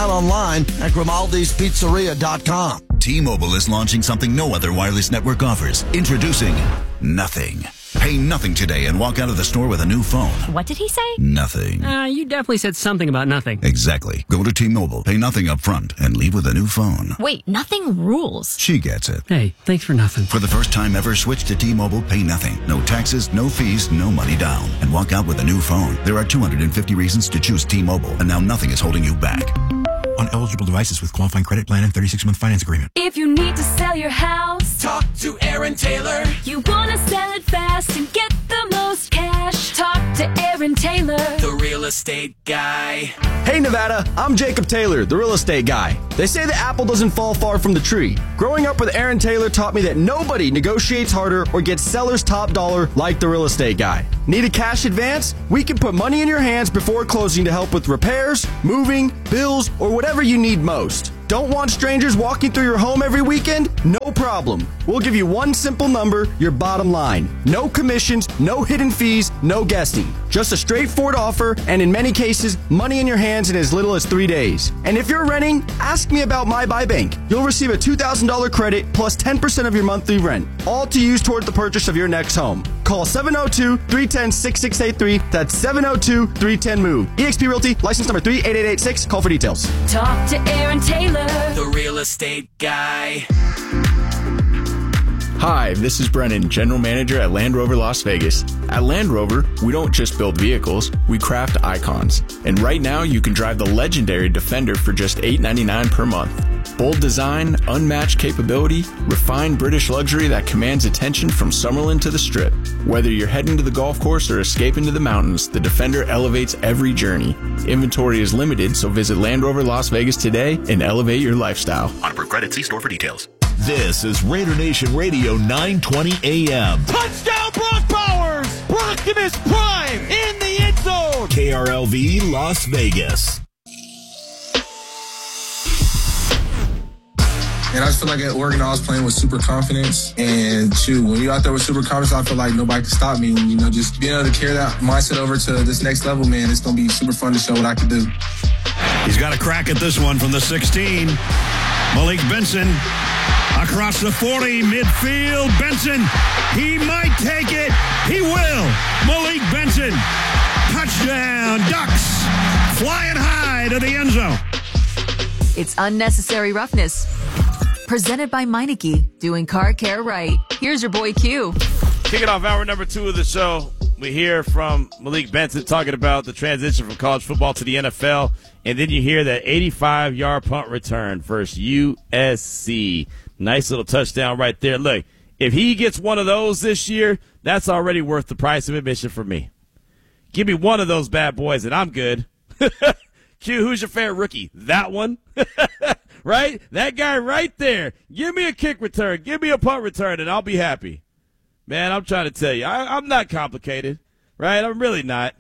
out online at Grimaldi'sPizzeria.com. T-Mobile is launching something no other wireless network offers. Introducing Nothing. Pay nothing today and walk out of the store with a new phone. What did he say? Nothing. You definitely said something about nothing. Exactly. Go to T-Mobile, pay nothing up front, and leave with a new phone. Wait, nothing rules. She gets it. Hey, thanks for nothing. For the first time ever, switch to T-Mobile, pay nothing. No taxes, no fees, no money down. And walk out with a new phone. There are 250 reasons to choose T-Mobile, and now nothing is holding you back. On eligible devices with qualifying credit plan and 36-month finance agreement. If you need to sell your house, talk to Aaron Taylor. You want to sell it fast and get the most cash, talk to Aaron Taylor, the real estate guy. Hey Nevada, I'm Jacob Taylor, the real estate guy. They say the apple doesn't fall far from the tree. Growing up with Aaron Taylor taught me that nobody negotiates harder or gets seller's top dollar like the real estate guy. Need a cash advance? We can put money in your hands before closing to help with repairs, moving, bills, or whatever you need most. Don't want strangers walking through your home every weekend? No problem. We'll give you one simple number, your bottom line. No commissions, no hidden fees, no guessing. Just a straightforward offer, and in many cases, money in your hands in as little as 3 days. And if you're renting, ask me about My Buy Bank. You'll receive a $2,000 credit plus 10% of your monthly rent, all to use toward the purchase of your next home. Call 702-310-6683. That's 702-310-MOVE. eXp Realty, license number 38886. Call for details. Talk to Aaron Taylor, the real estate guy. Hi, this is Brennan, General Manager at Land Rover Las Vegas. At Land Rover, we don't just build vehicles, we craft icons. And right now, you can drive the legendary Defender for just $899 per month. Bold design, unmatched capability, refined British luxury that commands attention from Summerlin to the Strip. Whether you're heading to the golf course or escaping to the mountains, the Defender elevates every journey. Inventory is limited, so visit Land Rover Las Vegas today and elevate your lifestyle. On per credit, see store for details. This is Raider Nation Radio 920 AM. Touchdown Brock Bowers! Brockimus Prime in the end zone! KRLV Las Vegas. And I just feel like at Oregon, I was playing with super confidence. And shoot, when you're out there with super confidence, I feel like nobody can stop me. And, just being able to carry that mindset over to this next level, man, it's going to be super fun to show what I can do. He's got a crack at this one from the 16. Malik Benson across the 40, midfield. Benson, he might take it. He will. Malik Benson, touchdown, Ducks, flying high to the end zone. It's Unnecessary Roughness. Presented by Meineke, doing car care right. Here's your boy Q. Kicking off hour number 2 of the show, we hear from Malik Benson talking about the transition from college football to the NFL, and then you hear that 85-yard punt return versus USC. Nice little touchdown right there. Look, if he gets one of those this year, that's already worth the price of admission for me. Give me one of those bad boys, and I'm good. Q, who's your favorite rookie? That one? Right? That guy right there. Give me a kick return. Give me a punt return, and I'll be happy. Man, I'm trying to tell you, I'm not complicated, right? I'm really not.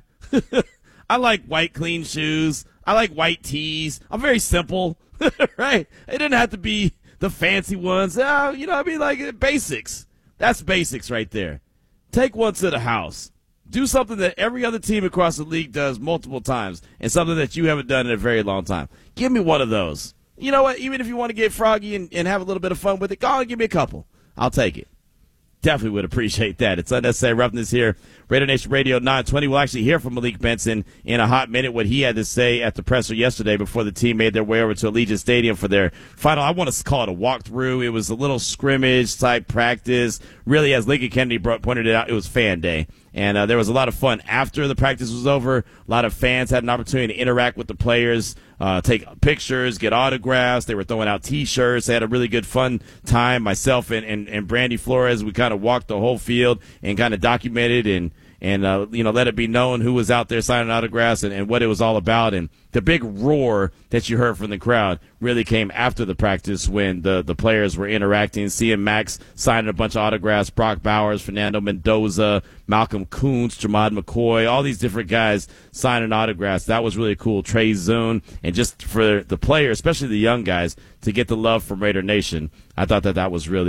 I like white, clean shoes. I like white tees. I'm very simple, right? It didn't have to be the fancy ones. Like basics. That's basics right there. Take one to the house. Do something that every other team across the league does multiple times and something that you haven't done in a very long time. Give me one of those. You know what? Even if you want to get froggy and have a little bit of fun with it, go on and give me a couple. I'll take it. Definitely would appreciate that. It's Unnecessary Roughness here. Raider Nation Radio 920. We'll actually hear from Malik Benson in a hot minute what he had to say at the presser yesterday before the team made their way over to Allegiant Stadium for their final, I want to call it a walkthrough. It was a little scrimmage type practice. Really, as Lincoln Kennedy pointed it out, it was fan day. And there was a lot of fun after the practice was over. A lot of fans had an opportunity to interact with the players, take pictures, get autographs. They were throwing out T-shirts. They had a really good fun time. Myself and Brandy Flores, we kind of walked the whole field and kind of documented and let it be known who was out there signing autographs and what it was all about. And the big roar that you heard from the crowd really came after the practice when the players were interacting, seeing Max signing a bunch of autographs, Brock Bowers, Fernando Mendoza, Malcolm Kuntz, Jamad McCoy, all these different guys signing autographs. That was really cool. Trey Zune, and just for the players, especially the young guys, to get the love from Raider Nation, I thought that was really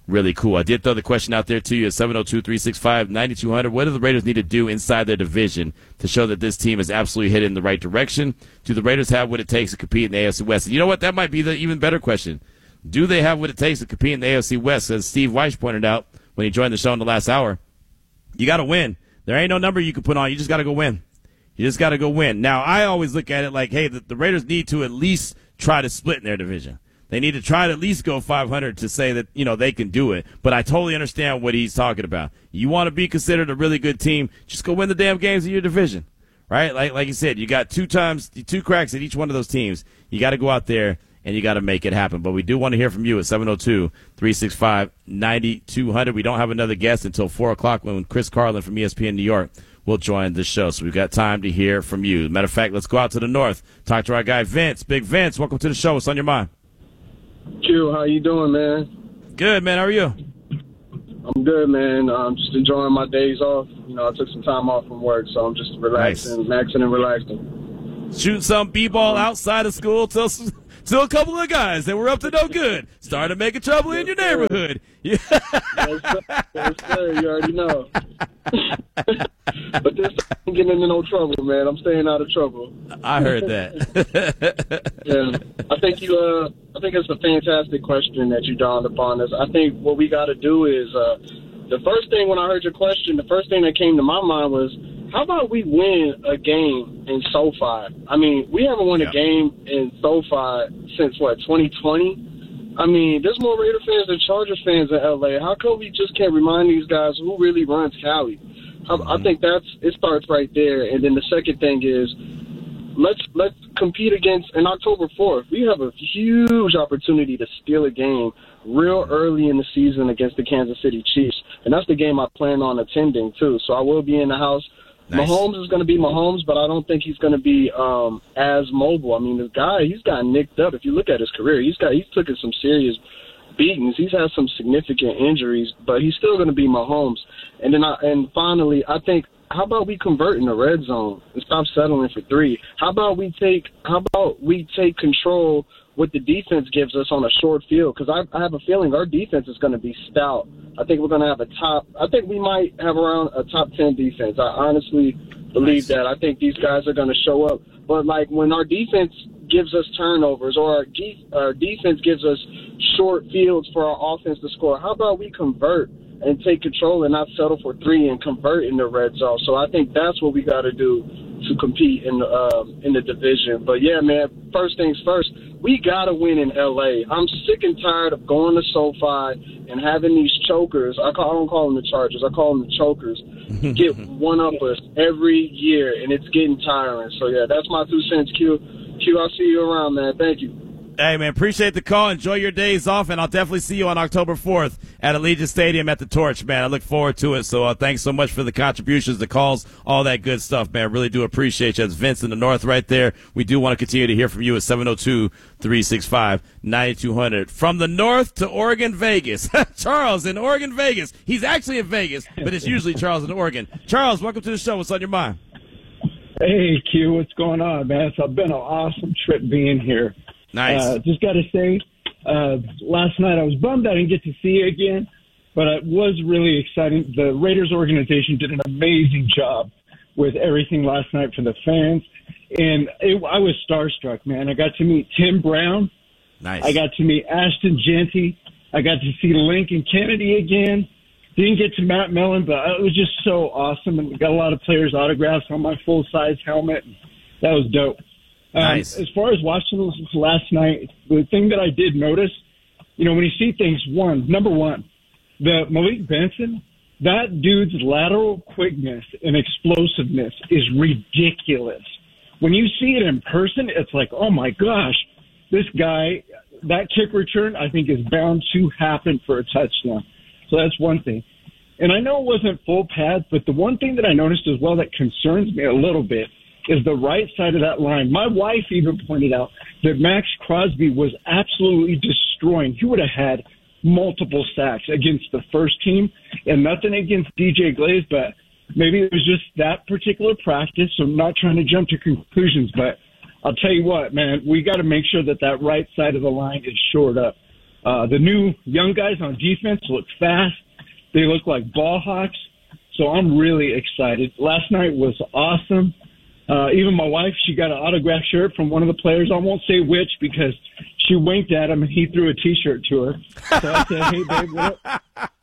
really cool. I did throw the question out there to you at 702-365-9200. What do the Raiders need to do inside their division to show that this team is absolutely headed in the right direction? Do the Raiders have what it takes to compete in the AFC West? And you know what? That might be the even better question. Do they have what it takes to compete in the AFC West? As Steve Weiss pointed out when he joined the show in the last hour, you got to win. There ain't no number you can put on. You just got to go win. You just got to go win. Now, I always look at it like, hey, the Raiders need to at least try to split in their division. They need to try to at least go 500 to say that, they can do it. But I totally understand what he's talking about. You want to be considered a really good team, just go win the damn games in your division, right? Like you said, you got two cracks at each one of those teams. You got to go out there and you got to make it happen. But we do want to hear from you at 702-365-9200. We don't have another guest until 4 o'clock when Chris Carlin from ESPN New York will join the show. So we've got time to hear from you. Matter of fact, let's go out to the north, talk to our guy Vince. Big Vince, welcome to the show. What's on your mind? Q, how you doing, man? Good, man. How are you? I'm good, man. I'm just enjoying my days off. I took some time off from work, so I'm just relaxing, maxing and relaxing. Shooting some b-ball outside of school till a couple of guys that were up to no good started making trouble in your neighborhood. Yeah. Yes, sir. You already know. But this ain't getting into no trouble, man. I'm staying out of trouble. I heard that. Yeah, I think it's a fantastic question that you dawned upon us. I think what we got to do is the first thing when I heard your question, the first thing that came to my mind was, how about we win a game in SoFi? I mean, we haven't won a game in SoFi since 2020. I mean, there's more Raider fans than Chargers fans in LA. How come we just can't remind these guys who really runs Cali? I think it starts right there. And then the second thing is, let's compete against, in October 4th, we have a huge opportunity to steal a game real early in the season against the Kansas City Chiefs. And that's the game I plan on attending, too. So I will be in the house. Nice. Mahomes is going to be Mahomes, but I don't think he's going to be as mobile. I mean, this guy, he's gotten nicked up. If you look at his career, he's taken some serious beatings. He's had some significant injuries, but he's still going to be Mahomes. And then finally, I think, how about we convert in the red zone and stop settling for 3? How about we take control what the defense gives us on a short field? Because I have a feeling our defense is going to be stout. I think we're going to have I think we might have around a top 10 defense. I honestly believe that. I think these guys are going to show up. But like when our defense gives us turnovers or our defense gives us short fields for our offense to score, how about we convert and take control and not settle for 3 and convert in the red zone? So I think that's what we got to do to compete in the division. But yeah, man, first things first, we got to win in LA. I'm sick and tired of going to SoFi and having these chokers. I don't call them the Chargers. I call them the chokers. Get one up us every year, and it's getting tiring. So yeah, that's my 2 cents, Q. I'll see you around, man. Thank you. Hey, man, appreciate the call. Enjoy your days off, and I'll definitely see you on October 4th at Allegiant Stadium at the Torch, man. I look forward to it. So thanks so much for the contributions, the calls, all that good stuff, man. Really do appreciate you. That's Vince in the North right there. We do want to continue to hear from you at 702-365-9200. From the North to Oregon, Vegas. Charles in Oregon, Vegas. He's actually in Vegas, but it's usually Charles in Oregon. Charles, welcome to the show. What's on your mind? Hey, Q, what's going on, man? It's been an awesome trip being here. Nice. Just got to say, last night I was bummed I didn't get to see you again, but it was really exciting. The Raiders organization did an amazing job with everything last night for the fans, and I was starstruck, man. I got to meet Tim Brown. Nice. I got to meet Ashton Jeanty. I got to see Lincoln Kennedy again. Didn't get to Matt Millen, but it was just so awesome, and we got a lot of players' autographs on my full-size helmet. That was dope. Nice. As far as watching last night, the thing that I did notice, when you see things, number one, the Malik Benson, that dude's lateral quickness and explosiveness is ridiculous. When you see it in person, it's like, oh my gosh, this guy, that kick return, I think is bound to happen for a touchdown. So that's one thing. And I know it wasn't full pads, but the one thing that I noticed as well that concerns me a little bit is the right side of that line. My wife even pointed out that Max Crosby was absolutely destroying. He would have had multiple sacks against the first team, and nothing against DJ Glaze, but maybe it was just that particular practice, so I'm not trying to jump to conclusions, but I'll tell you what, man, we got to make sure that right side of the line is shored up. The new young guys on defense look fast. They look like ball hawks. So I'm really excited. Last night was awesome. Even my wife, she got an autographed shirt from one of the players. I won't say which because she winked at him and he threw a T-shirt to her. So I said, "Hey, babe, what up?"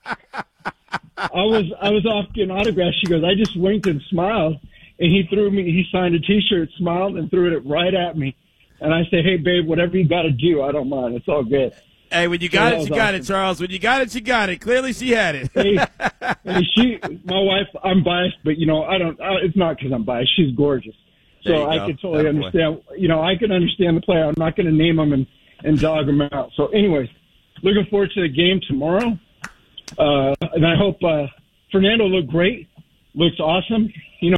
I was off getting autographs. She goes, "I just winked and smiled." And he signed a T-shirt, smiled, and threw it right at me. And I said, "Hey, babe, whatever you got to do, I don't mind. It's all good." Hey, when you got it, you got it, Charles. When you got it, you got it. Clearly, she had it. Hey, my wife, I'm biased, but, it's not because I'm biased. She's gorgeous. So I can totally understand. I can understand the player. I'm not going to name them and dog them out. So, anyways, looking forward to the game tomorrow. And I hope Fernando looked great. Looks awesome,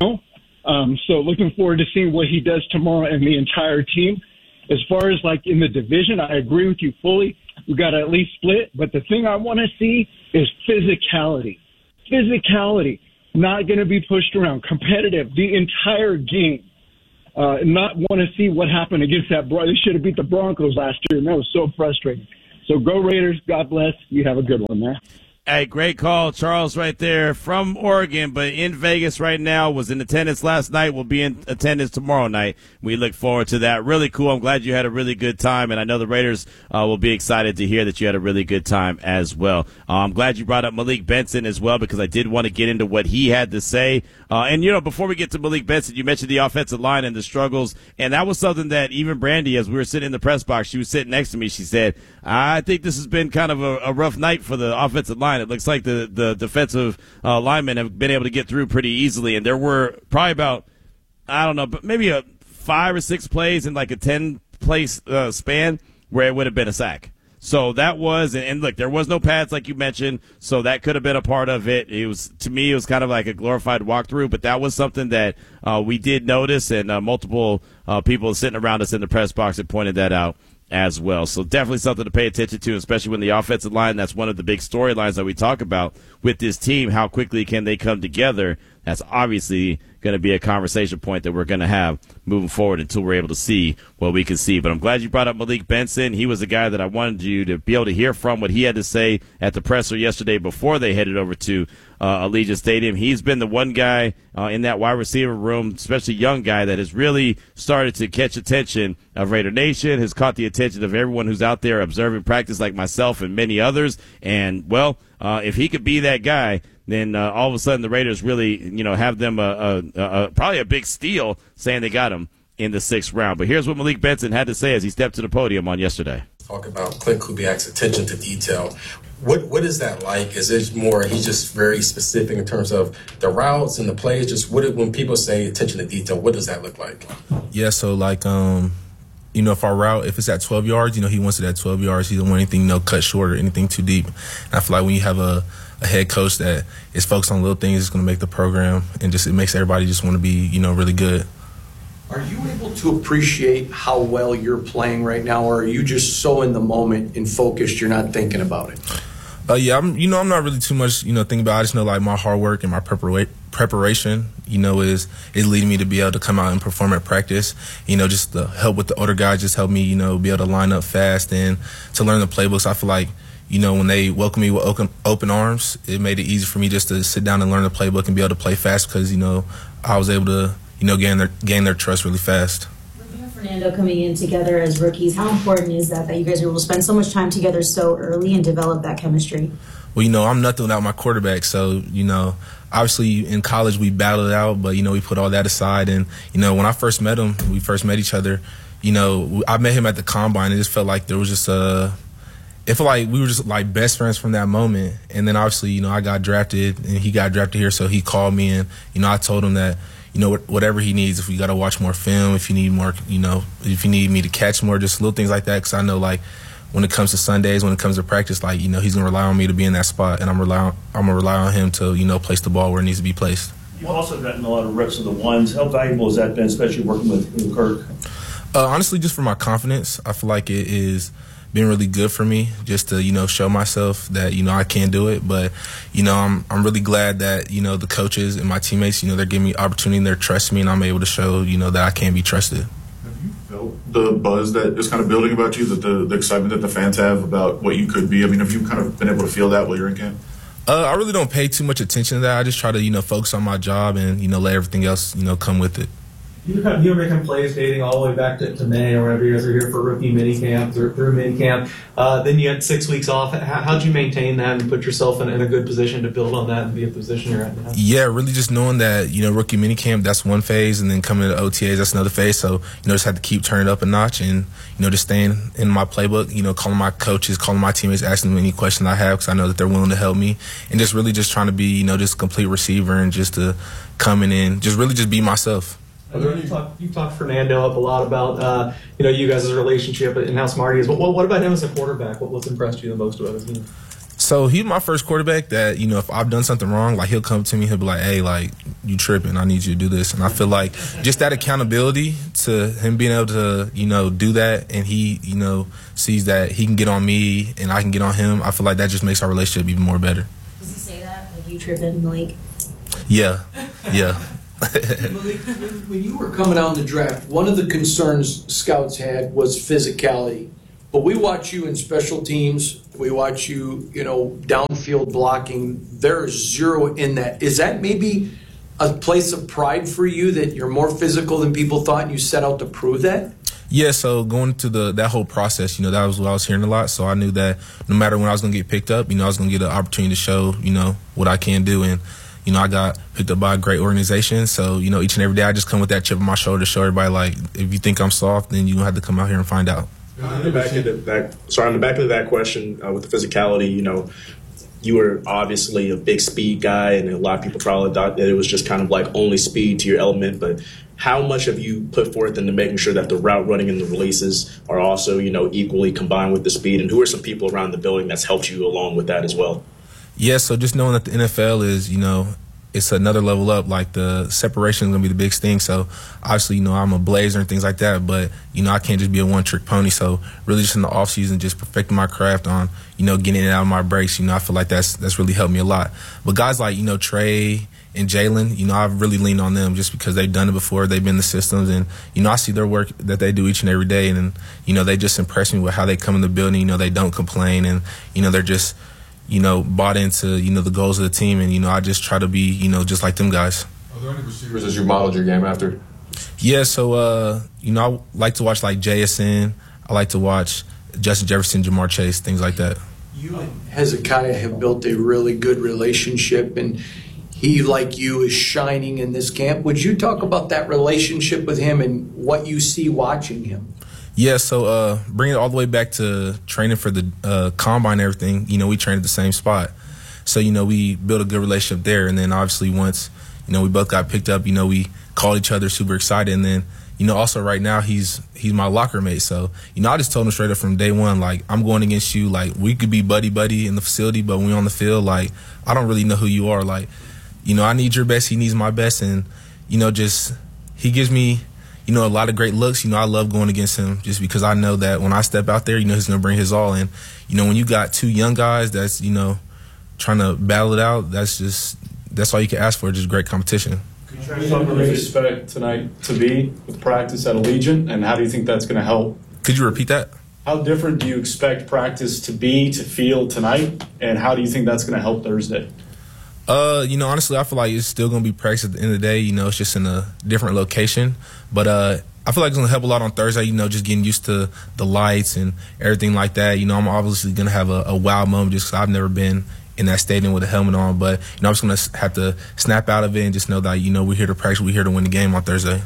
So looking forward to seeing what he does tomorrow and the entire team. As far as, in the division, I agree with you fully. We got to at least split. But the thing I want to see is physicality. Physicality. Not going to be pushed around. Competitive the entire game. Not want to see what happened against that. They should have beat the Broncos last year, and that was so frustrating. So go Raiders. God bless. You have a good one, man. Hey, great call, Charles, right there from Oregon, but in Vegas right now, was in attendance last night, will be in attendance tomorrow night. We look forward to that. Really cool. I'm glad you had a really good time, and I know the Raiders will be excited to hear that you had a really good time as well. I'm glad you brought up Malik Benson as well, because I did want to get into what he had to say. And, before we get to Malik Benson, you mentioned the offensive line and the struggles, and that was something that even Brandy, as we were sitting in the press box, she was sitting next to me, she said, "I think this has been kind of a rough night for the offensive line. It looks like the defensive linemen have been able to get through pretty easily, and there were probably about, I don't know, but maybe 5 or 6 plays in like a 10-play span where it would have been a sack." So that was, and look, there was no pads like you mentioned, so that could have been a part of it. To me, it was kind of like a glorified walkthrough, but that was something that we did notice, and multiple people sitting around us in the press box had pointed that out as well. So definitely something to pay attention to, especially when the offensive line, that's one of the big storylines that we talk about with this team. How quickly can they come together? That's obviously going to be a conversation point that we're going to have moving forward until we're able to see what we can see. But I'm glad you brought up Malik Benson. He was a guy that I wanted you to be able to hear from what he had to say at the presser yesterday before they headed over to Allegiant Stadium. He's been the one guy in that wide receiver room, especially young guy, that has really started to catch attention of Raider Nation, has caught the attention of everyone who's out there observing practice like myself and many others. And, if he could be that guy, then all of a sudden the Raiders really, have them probably a big steal, saying they got him in the 6th round. But here's what Malik Benson had to say as he stepped to the podium on yesterday. Talk about Clint Kubiak's attention to detail. What is that like? Is it more he's just very specific in terms of the routes and the plays? Just when people say attention to detail, what does that look like? Yeah, so if our route, if it's at 12 yards, he wants it at 12 yards. He don't want anything, cut short or anything too deep. And I feel like when you have a head coach that is focused on little things, it's going to make the program, and it makes everybody just want to be, really good. Are you able to appreciate how well you're playing right now, or are you just so in the moment and focused you're not thinking about it? Yeah, I'm not really too much, thinking about it. I just know, my hard work and my preparation, is leading me to be able to come out and perform at practice. Just to help with the older guys, just help me, be able to line up fast and to learn the playbooks. I feel like, when they welcomed me with open arms, it made it easy for me just to sit down and learn the playbook and be able to play fast because, I was able to, gain their trust really fast. With you and Fernando coming in together as rookies, how important is that you guys are able to spend so much time together so early and develop that chemistry? Well, I'm nothing without my quarterback, so, obviously in college we battled it out, but, we put all that aside. And, when I first met him, we first met each other, I met him at the Combine. It just felt like there was just it felt like we were just like best friends from that moment. And then obviously, I got drafted and he got drafted here. So he called me and, I told him that, whatever he needs, if we got to watch more film, if you need more, if you need me to catch more, just little things like that. Cause I know when it comes to Sundays, when it comes to practice, he's going to rely on me to be in that spot. And I'm going to rely on him to, place the ball where it needs to be placed. You've also gotten a lot of reps of the ones. How valuable has that been, especially working with Kirk? Honestly, just for my confidence, I feel like it is been really good for me just to, show myself that, I can do it. But, I'm really glad that, the coaches and my teammates, they're giving me opportunity and they're trusting me and I'm able to show, that I can be trusted. Have you help the buzz that is kind of building about you, that the excitement that the fans have about what you could be? I mean, have you kind of been able to feel that while you're in camp? I really don't pay too much attention to that. I just try to, focus on my job and, let everything else, come with it. You were making plays dating all the way back to May or whenever you guys were here for rookie minicamp or through minicamp. Then you had 6 weeks off. How'd you maintain that and put yourself in a good position to build on that and be in the position you're at now? Yeah, really just knowing that, rookie minicamp, that's one phase, and then coming to OTAs, that's another phase. So, just had to keep turning it up a notch and, just staying in my playbook, calling my coaches, calling my teammates, asking them any questions I have because I know that they're willing to help me. And just really just trying to be, just a complete receiver and just to come in and just really just be myself. You talked Fernando up a lot about you guys' relationship and how smart he is. But what about him as a quarterback? What's impressed you the most about his game? So he's my first quarterback that, if I've done something wrong, like he'll come to me, he'll be like, hey, like, you tripping, I need you to do this. And I feel like just that accountability to him being able to, do that, and he, sees that he can get on me and I can get on him, I feel like that just makes our relationship even more better. Does he say that? Like, you tripping, Malik? Yeah. Malik, when you were coming out in the draft, one of the concerns scouts had was physicality. But we watch you in special teams. We watch you, downfield blocking. There's zero in that. Is that maybe a place of pride for you that you're more physical than people thought and you set out to prove that? Yeah, so going to that whole process, that was what I was hearing a lot. So I knew that no matter when I was going to get picked up, I was going to get an opportunity to show, what I can do. And I got picked up by a great organization. So, each and every day I just come with that chip on my shoulder to show everybody, like, if you think I'm soft, then you're going to have to come out here and find out. On the back of that question with the physicality, you were obviously a big speed guy, and a lot of people probably thought that it was just kind of like only speed to your element. But how much have you put forth into making sure that the route running and the releases are also, equally combined with the speed? And who are some people around the building that's helped you along with that as well? Yeah, so just knowing that the NFL is, it's another level up. Like, the separation is going to be the biggest thing. So, obviously, I'm a blazer and things like that. But, I can't just be a one-trick pony. So, really just in the offseason, just perfecting my craft on, getting it out of my breaks. I feel like that's really helped me a lot. But guys like, Trey and Jalen, I've really leaned on them just because they've done it before. They've been in the systems. And, I see their work that they do each and every day. And, they just impress me with how they come in the building. They don't complain. And, they're just – bought into, the goals of the team. And, I just try to be, just like them guys. Are there any receivers as you modeled your game after? Yeah, so, I like to watch, like, JSN. I like to watch Justin Jefferson, Jamar Chase, things like that. You and Hezekiah have built a really good relationship, and he, like you, is shining in this camp. Would you talk about that relationship with him and what you see watching him? Yeah, so bring it all the way back to training for the combine and everything. We trained at the same spot. So, we built a good relationship there. And then obviously once, we both got picked up, we called each other super excited. And then, also right now he's my locker mate. So, I just told him straight up from day one, like, I'm going against you. Like, we could be buddy in the facility, but when we're on the field, like, I don't really know who you are. Like, I need your best. He needs my best. And, just he gives me – a lot of great looks. I love going against him just because I know that when I step out there, he's going to bring his all. And, when you got two young guys that's, trying to battle it out, that's all you can ask for, just great competition. Could you talk about what you expect tonight to be with practice at Allegiant, and how do you think that's going to help? Could you repeat that? How different do you expect practice to feel tonight, and how do you think that's going to help Thursday? Honestly, I feel like it's still going to be practice at the end of the day. It's just in a different location. But I feel like it's going to help a lot on Thursday, just getting used to the lights and everything like that. I'm obviously going to have a wow moment just because I've never been in that stadium with a helmet on. But, I'm just going to have to snap out of it and just know that, we're here to practice, we're here to win the game on Thursday.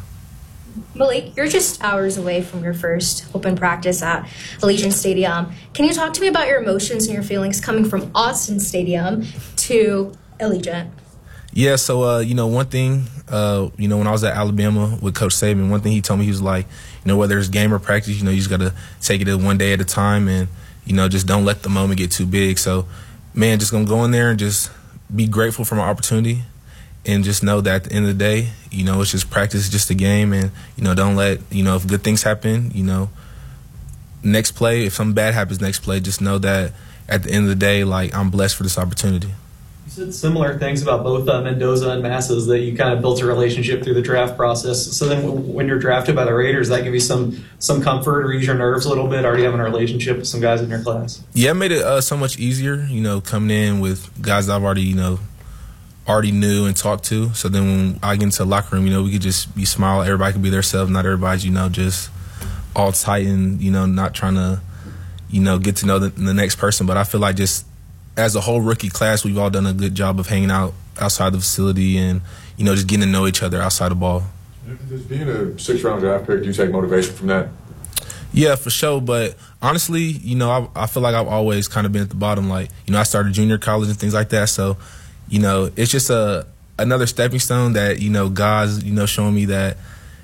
Malik, you're just hours away from your first open practice at Allegiant Stadium. Can you talk to me about your emotions and your feelings coming from Austin Stadium to Allegiant? Yeah, so, one thing, when I was at Alabama with Coach Saban, one thing he told me, he was like, whether it's game or practice, you just got to take it one day at a time and, just don't let the moment get too big. So, man, just going to go in there and just be grateful for my opportunity and just know that at the end of the day, it's just practice, just a game. And, don't let, if good things happen, next play, if something bad happens next play, just know that at the end of the day, like, I'm blessed for this opportunity. You said similar things about both Mendoza and Masses, that you kind of built a relationship through the draft process. So then when you're drafted by the Raiders, that give you some comfort or ease your nerves a little bit, already having a relationship with some guys in your class? Yeah, it made it so much easier, coming in with guys that I've already, already knew and talked to. So then when I get into the locker room, we could just be smile. Everybody could be themselves. Not everybody's, just all tight and, not trying to, get to know the next person. But I feel like just as a whole rookie class, we've all done a good job of hanging out outside the facility and, just getting to know each other outside the ball. Does being a 6th-round draft pick, do you take motivation from that? Yeah, for sure. But honestly, I feel like I've always kind of been at the bottom. Like, I started junior college and things like that. So, it's just another stepping stone that, God's, showing me that,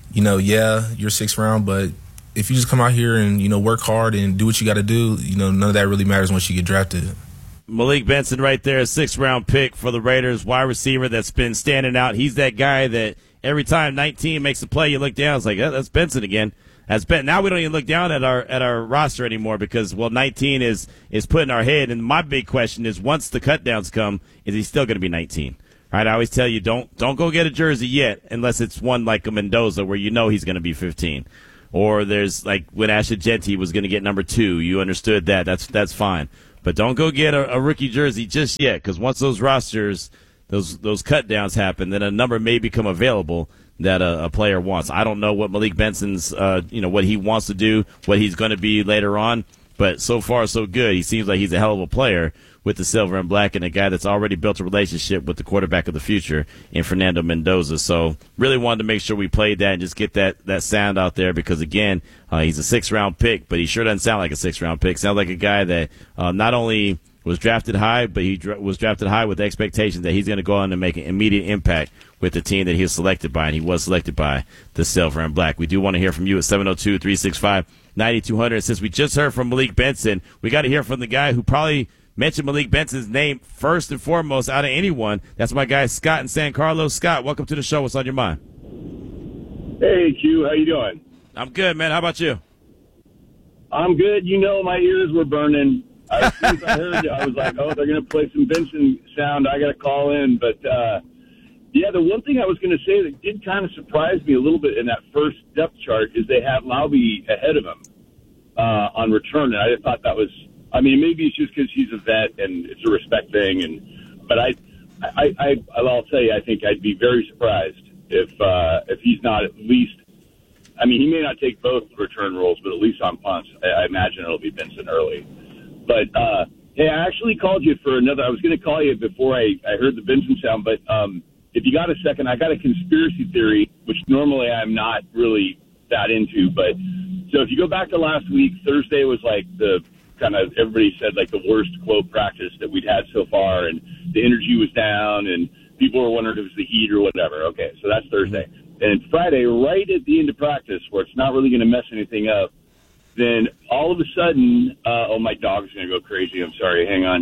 yeah, you're 6th round, but if you just come out here and, work hard and do what you got to do, none of that really matters once you get drafted. Malik Benson right there, 6th-round pick for the Raiders, wide receiver that's been standing out. He's that guy that every time 19 makes a play, you look down, it's like, that's Benson again. That's Ben. Now we don't even look down at our roster anymore because, 19 is put in our head. And my big question is, once the cutdowns come, is he still going to be 19? Right? I always tell you, don't go get a jersey yet unless it's one like a Mendoza where he's going to be 15. Or there's like when Ashley Genty was going to get number 2. You understood that. That's fine. But don't go get a rookie jersey just yet, because once those rosters, those cut downs happen, then a number may become available that a player wants. I don't know what Malik Benson's, what he wants to do, what he's going to be later on, but so far so good. He seems like he's a hell of a player with the silver and black and a guy that's already built a relationship with the quarterback of the future in Fernando Mendoza. So really wanted to make sure we played that and just get that sound out there because, again, he's a 6th-round pick, but he sure doesn't sound like a 6th-round pick. Sounds like a guy that not only was drafted high, but he was drafted high with the expectations that he's going to go on and make an immediate impact with the team that he was selected by, and he was selected by the silver and black. We do want to hear from you at 702-365-9200. Since we just heard from Malik Benson, we got to hear from the guy who probably mentioned Malik Benson's name first and foremost out of anyone. That's my guy Scott in San Carlos. Scott, welcome to the show. What's on your mind? Hey, Q. How you doing? I'm good, man. How about you? I'm good. My ears were burning. As soon as I heard it, I was like, oh, they're going to play some Benson sound. I got to call in. But, yeah, the one thing I was going to say that did kind of surprise me a little bit in that first depth chart is they had Laube ahead of him on return. And I just thought that was, maybe it's just because he's a vet and it's a respect thing. But I'll tell you, I think I'd be very surprised if he's not at least, he may not take both return roles, but at least on punts, I imagine it'll be Benson early. But, hey, I actually called you for another. I was going to call you before I heard the Benson sound, but if you got a second, I got a conspiracy theory, which normally I'm not really that into. But so if you go back to last week, Thursday was like the kind of, everybody said like the worst quote practice that we'd had so far, and the energy was down, and people were wondering if it was the heat or whatever. Okay, so that's Thursday. And Friday, right at the end of practice, where it's not really going to mess anything up, then all of a sudden, my dog's going to go crazy. I'm sorry. Hang on.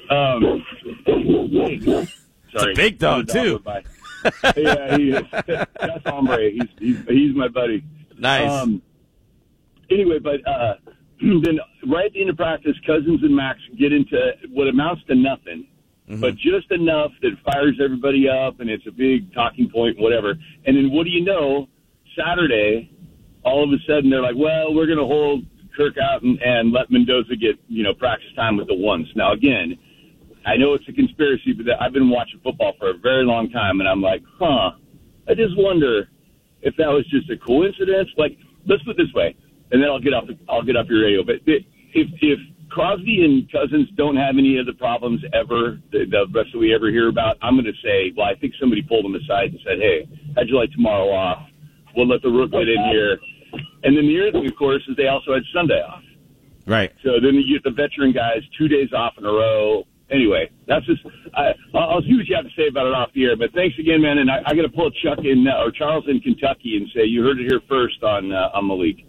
Sorry. It's a big dog, too. Yeah, he is. That's Hombre. He's my buddy. Nice. Anyway, but then right at the end of practice, Cousins and Max get into what amounts to nothing, but just enough that fires everybody up, and it's a big talking point, whatever. And then what do you know, Saturday, all of a sudden they're like, well, we're going to hold Kirk out and let Mendoza get, practice time with the ones. Now, again, I know it's a conspiracy, but I've been watching football for a very long time, and I'm like, I just wonder if that was just a coincidence. Like, let's put it this way, and then I'll get off your radio. But if Crosby and Cousins don't have any of the problems ever, the rest that we ever hear about, I'm going to say, well, I think somebody pulled them aside and said, hey, how'd you like tomorrow off? We'll let the rook get in here. And then the other thing, of course, is they also had Sunday off. Right. So then you get the veteran guys 2 days off in a row. Anyway, that's just I'll see what you have to say about it off the air. But thanks again, man. And I got to pull Chuck in or Charles in Kentucky and say you heard it here first on Malik.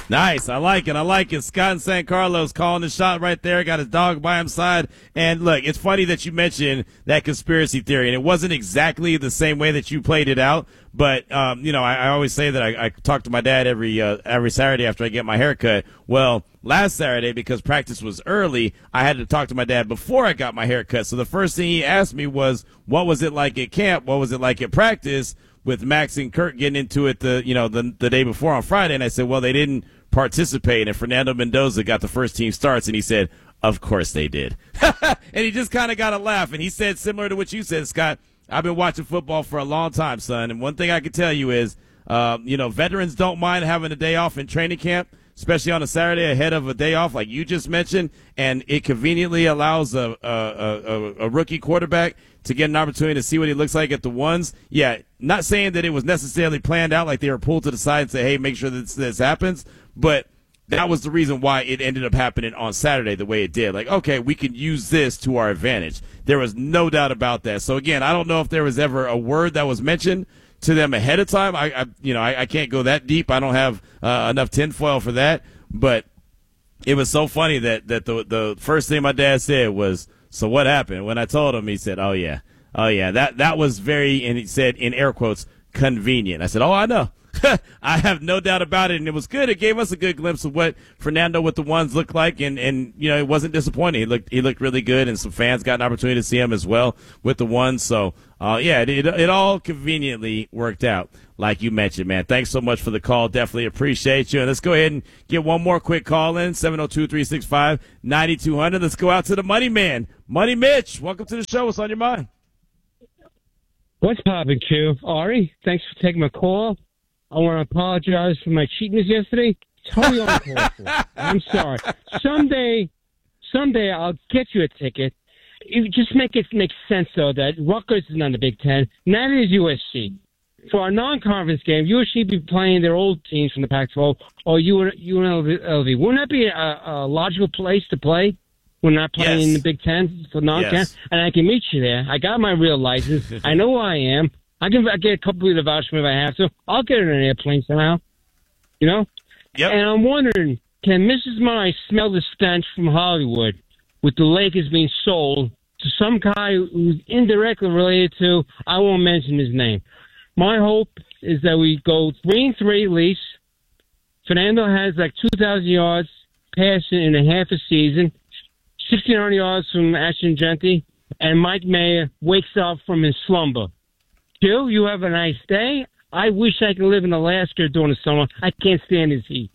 Nice. I like it. Scott in San Carlos calling the shot right there. Got his dog by his side. And look, it's funny that you mentioned that conspiracy theory. And it wasn't exactly the same way that you played it out. But, I always say that I talk to my dad every Saturday after I get my haircut. Well, last Saturday, because practice was early, I had to talk to my dad before I got my haircut. So the first thing he asked me was, what was it like at camp? What was it like at practice? With Max and Kurt getting into it the day before on Friday. And I said, well, they didn't participate. And Fernando Mendoza got the first team starts. And he said, of course they did. And he just kind of got a laugh. And he said, similar to what you said, Scott, I've been watching football for a long time, son. And one thing I can tell you is, veterans don't mind having a day off in training camp, especially on a Saturday ahead of a day off, like you just mentioned. And it conveniently allows a rookie quarterback to get an opportunity to see what he looks like at the ones. Yeah, not saying that it was necessarily planned out, like they were pulled to the side and say, hey, make sure that this happens. But that was the reason why it ended up happening on Saturday the way it did. Like, okay, we can use this to our advantage. There was no doubt about that. So, again, I don't know if there was ever a word that was mentioned to them ahead of time. I can't go that deep. I don't have enough tinfoil for that. But it was so funny that the first thing my dad said was, so what happened? When I told him, he said, oh, yeah, that was very, and he said in air quotes, convenient. I said, oh, I know. I have no doubt about it, and it was good. It gave us a good glimpse of what Fernando with the ones looked like, and it wasn't disappointing. He looked really good, and some fans got an opportunity to see him as well with the ones. So, it all conveniently worked out, like you mentioned, man. Thanks so much for the call. Definitely appreciate you. And let's go ahead and get one more quick call in, 702-365-9200. Let's go out to the Money Man. Money Mitch, welcome to the show. What's on your mind? What's poppin', Q? Ari, thanks for taking my call. I want to apologize for my cheatiness yesterday. Totally uncalled for. I'm sorry. Someday I'll get you a ticket. You just make it make sense, though, that Rutgers is not in the Big Ten. Neither is USC. For our non-conference game, USC be playing their old teams from the Pac-12 or UNLV. Wouldn't that be a logical place to play? We're not playing in the Big Ten for non-con, yes. And I can meet you there. I got my real license. I know who I am. I get a couple of the vouchers if I have to. I'll get on an airplane somehow. Yep. And I'm wondering, can Mrs. Nye smell the stench from Hollywood with the Lakers being sold to some guy who's indirectly related to, I won't mention his name. My hope is that we go 3-3 lease. Fernando has like 2,000 yards passing in a half a season, 1,600 yards from Ashton Genty, and Mike Mayer wakes up from his slumber. Q, you have a nice day. I wish I could live in Alaska during the summer. I can't stand this heat.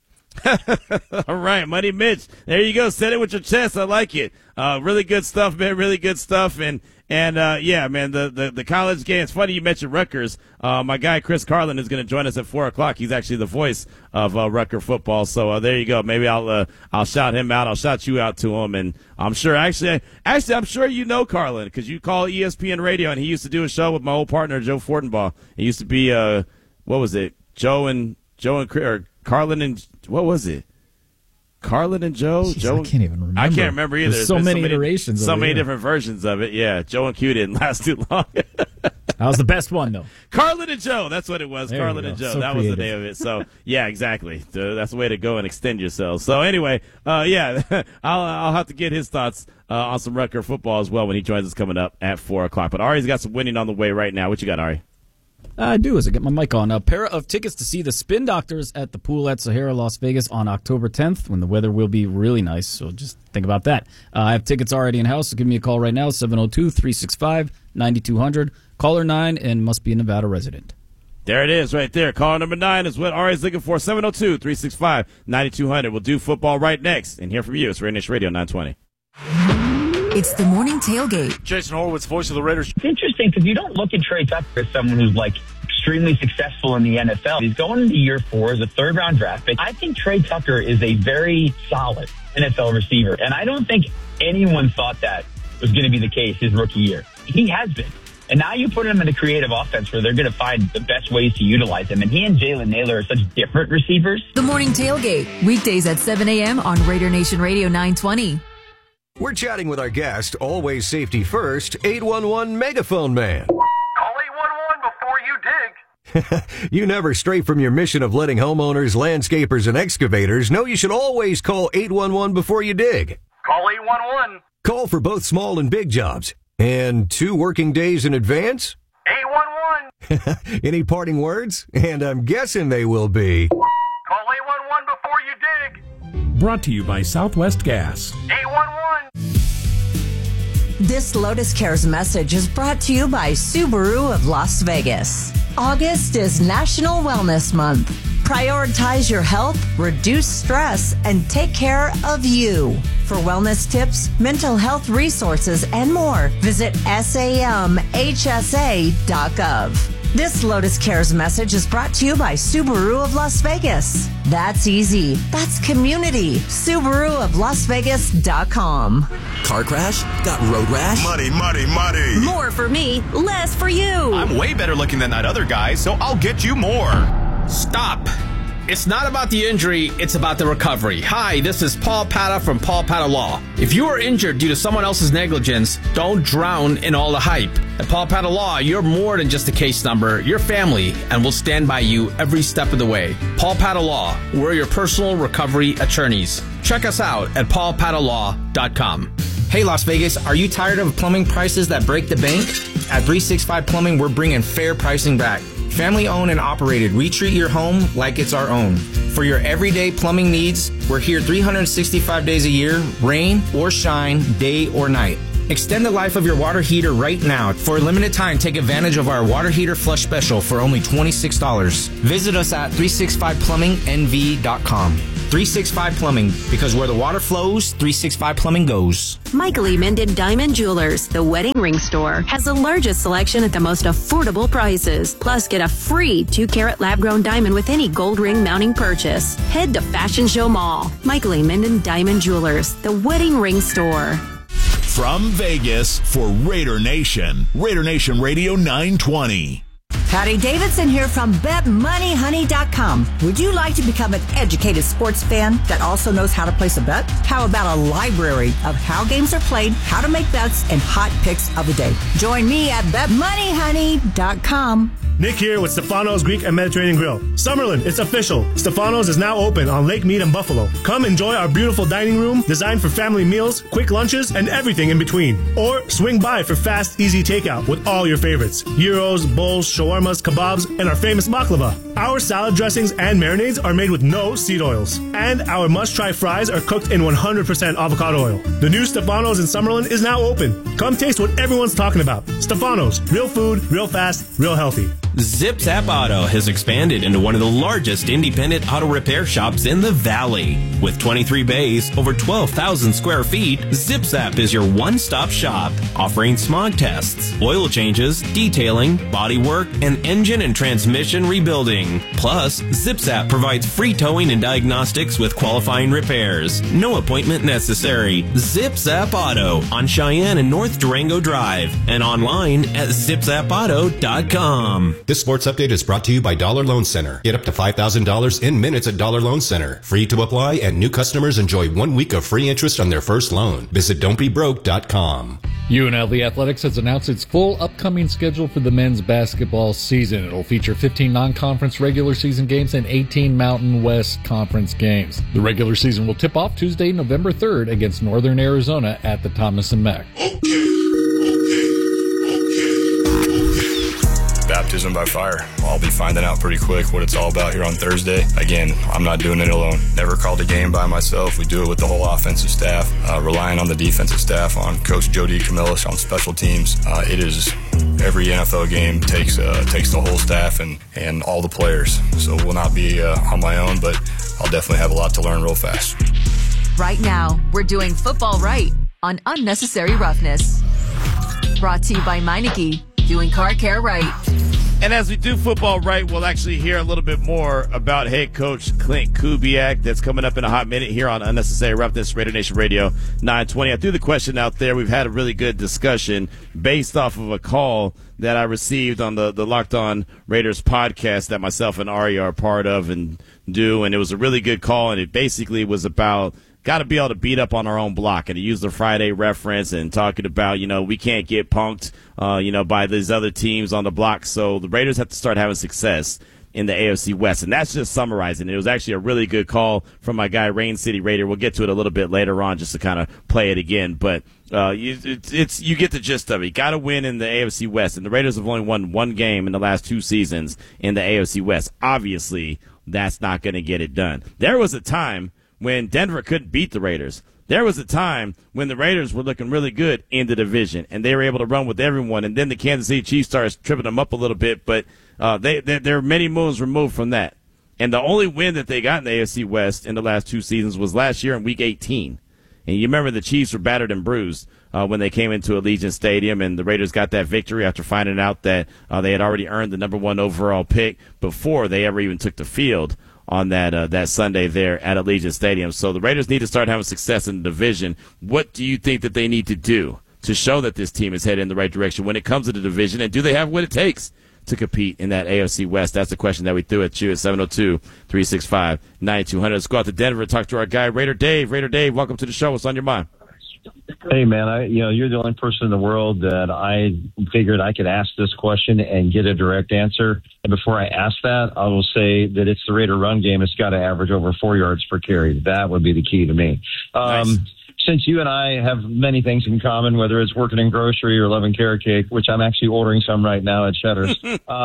All right, Money Mitch. There you go. Said it with your chest. I like it. Really good stuff, man. Really good stuff. And yeah, man, the college game. It's funny you mentioned Rutgers. My guy Chris Carlin is going to join us at 4:00. He's actually the voice of Rutgers football. So there you go. Maybe I'll shout him out. I'll shout you out to him. And I'm sure actually I'm sure you know Carlin because you call ESPN Radio, and he used to do a show with my old partner Joe Fortenbaugh. It used to be what was it? Joe and Carlin and what was it? Carlin and Joe? Jeez, Joe? I can't even remember. I can't remember either. There's so many iterations. So many different versions of it. Yeah, Joe and Q didn't last too long. That was the best one, though. Carlin and Joe. That's what it was. There Carlin and Joe. So that creative. was the name of it. So yeah, exactly. That's the way to go and extend yourselves. So anyway, yeah, I'll have to get his thoughts on some Rutgers football as well when he joins us coming up at 4:00. But Ari's got some winning on the way right now. What you got, Ari? I do, as I get my mic on. A pair of tickets to see the Spin Doctors at the pool at Sahara, Las Vegas on October 10th when the weather will be really nice, so just think about that. I have tickets already in-house, so give me a call right now, 702-365-9200. Caller 9 and must be a Nevada resident. There it is right there. Caller number 9 is what Ari's looking for, 702-365-9200. We'll do football right next and hear from you. It's Radio Nation Radio 920. It's the morning tailgate. Jason Horowitz, voice of the Raiders. It's interesting because you don't look at Trey Tucker as someone who's like extremely successful in the NFL. He's going into year 4 as a third-round draft pick. I think Trey Tucker is a very solid NFL receiver, and I don't think anyone thought that was going to be the case his rookie year. He has been. And now you put him in a creative offense where they're going to find the best ways to utilize him. And he and Jalen Naylor are such different receivers. The morning tailgate, weekdays at 7 a.m. on Raider Nation Radio 920. We're chatting with our guest, always safety first, 811 Megaphone Man. Call 811 before you dig. You never stray from your mission of letting homeowners, landscapers, and excavators know you should always call 811 before you dig. Call 811. Call for both small and big jobs. And 2 working days in advance? 811. Any parting words? And I'm guessing they will be... Call 811 before you dig. Brought to you by Southwest Gas. 811. This Lotus Cares message is brought to you by Subaru of Las Vegas. August is National Wellness Month. Prioritize your health, reduce stress, and take care of you. For wellness tips, mental health resources, and more, visit samhsa.gov. This Lotus Cares message is brought to you by Subaru of Las Vegas. That's easy. That's community. SubaruofLasVegas.com. Car crash? Got road rash? Muddy. More for me, less for you. I'm way better looking than that other guy, so I'll get you more. Stop. It's not about the injury, it's about the recovery. Hi, this is Paul Pata from Paul Pata Law. If you are injured due to someone else's negligence, don't drown in all the hype. At Paul Pata Law, you're more than just a case number. You're family, and we'll stand by you every step of the way. Paul Pata Law, we're your personal recovery attorneys. Check us out at paulpatalaw.com. Hey Las Vegas, are you tired of plumbing prices that break the bank? At 365 Plumbing, we're bringing fair pricing back. Family owned and operated, we treat your home like it's our own. For your everyday plumbing needs, we're here 365 days a year, rain or shine, day or night. Extend the life of your water heater right now. For a limited time, take advantage of our water heater flush special for only $26. Visit us at 365plumbingnv.com. 365 Plumbing, because where the water flows, 365 Plumbing goes. Michael E. Minden Diamond Jewelers, the wedding ring store, has the largest selection at the most affordable prices. Plus, get a free 2-carat lab-grown diamond with any gold ring mounting purchase. Head to Fashion Show Mall. Michael E. Minden Diamond Jewelers, the wedding ring store. From Vegas for Raider Nation Radio 920. Patty Davidson here from BetMoneyHoney.com. Would you like to become an educated sports fan that also knows how to place a bet? How about a library of how games are played, how to make bets, and hot picks of the day? Join me at BetMoneyHoney.com. Nick here with Stefano's Greek and Mediterranean Grill. Summerlin, it's official. Stefano's is now open on Lake Mead and Buffalo. Come enjoy our beautiful dining room designed for family meals, quick lunches, and everything in between. Or swing by for fast, easy takeout with all your favorites. Gyros, bowls, shawarmas, kebabs, and our famous baklava. Our salad dressings and marinades are made with no seed oils. And our must-try fries are cooked in 100% avocado oil. The new Stefano's in Summerlin is now open. Come taste what everyone's talking about. Stefano's, real food, real fast, real healthy. Zip Zap Auto has expanded into one of the largest independent auto repair shops in the Valley. With 23 bays, over 12,000 square feet, Zip Zap is your one-stop shop, offering smog tests, oil changes, detailing, body work, and engine and transmission rebuilding. Plus, Zip Zap provides free towing and diagnostics with qualifying repairs. No appointment necessary. Zip Zap Auto on Cheyenne and North Durango Drive and online at zipzapauto.com. This sports update is brought to you by Dollar Loan Center. Get up to $5,000 in minutes at Dollar Loan Center. Free to apply, and new customers enjoy 1 week of free interest on their first loan. Visit don'tbebroke.com. UNLV Athletics has announced its full upcoming schedule for the men's basketball season. It'll feature 15 non-conference regular season games and 18 Mountain West Conference games. The regular season will tip off Tuesday, November 3rd against Northern Arizona at the Thomas & Mack. Baptism by fire. I'll be finding out pretty quick what it's all about here on Thursday. Again, I'm not doing it alone. Never called a game by myself. We do it with the whole offensive staff, relying on the defensive staff, on Coach Joe DiCamillis, on special teams. It is every NFL game takes the whole staff and all the players. So we'll not be on my own, but I'll definitely have a lot to learn real fast. Right now, we're doing football right on Unnecessary Roughness. Brought to you by Meineke, doing car care right. And as we do football right, we'll actually hear a little bit more about head coach Clint Kubiak. That's coming up in a hot minute here on Unnecessary Roughness, Raider Nation Radio 920. I threw the question out there. We've had a really good discussion based off of a call that I received on the Locked On Raiders podcast that myself and Ari are a part of and do. And it was a really good call, and it basically was about got to be able to beat up on our own block, and to use the Friday reference and talking about, we can't get punked, by these other teams on the block. So the Raiders have to start having success in the AFC West. And that's just summarizing it. It was actually a really good call from my guy, Rain City Raider. We'll get to it a little bit later on just to kind of play it again. But you get the gist of it. You got to win in the AFC West. And the Raiders have only won one game in the last 2 seasons in the AFC West. Obviously, that's not going to get it done. There was a time when Denver couldn't beat the Raiders. There was a time when the Raiders were looking really good in the division, and they were able to run with everyone. And then the Kansas City Chiefs started tripping them up a little bit, but they're many moves removed from that. And the only win that they got in the AFC West in the last 2 seasons was last year in Week 18. And you remember the Chiefs were battered and bruised when they came into Allegiant Stadium, and the Raiders got that victory after finding out that they had already earned the number 1 overall pick before they ever even took the field on that Sunday there at Allegiant Stadium. So the Raiders need to start having success in the division. What do you think that they need to do to show that this team is headed in the right direction when it comes to the division? And do they have what it takes to compete in that AFC West? That's the question that we threw at you at 702-365-9200. Let's go out to Denver and talk to our guy, Raider Dave. Raider Dave, welcome to the show. What's on your mind? Hey, man, you're the only person in the world that I figured I could ask this question and get a direct answer. And before I ask that, I will say that it's the Raider run game. It's got to average over 4 yards per carry. That would be the key to me. Nice. Since you and I have many things in common, whether it's working in grocery or loving carrot cake, which I'm actually ordering some right now at Cheddar's,